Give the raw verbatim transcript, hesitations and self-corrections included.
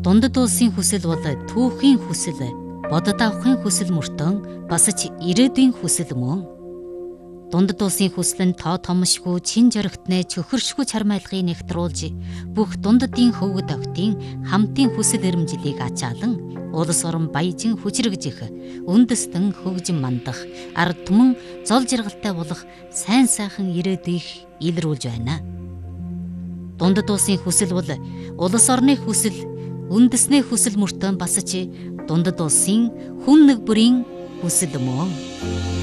Дундад улсын хүсэл бол түүхийн хүсэл, бодод авахын хүсэл мөртөн бас ч ирээдүйн хүсэл мөн. Дундад улсын хүсэл нь тоо томшгүй чин жоригтны чөхөршгүй чармайлгыг нэгтруулж бүх дундадын хөвгөд октын хамтын хүсэл эрмжлийг ачаалан улс орон баяжин хүчрэгж их үндэстэн хөгжин мандах ард түмэн зол жаргалтай болох сайн сайхан ирээдүйг илрүүлж байна. Дундад улсын хүсэл бол улс орны хүсэл, үндэсний хүсэл мөртөө бас ч дундад улсын хүн нэг бүрийн хүсэл мөн.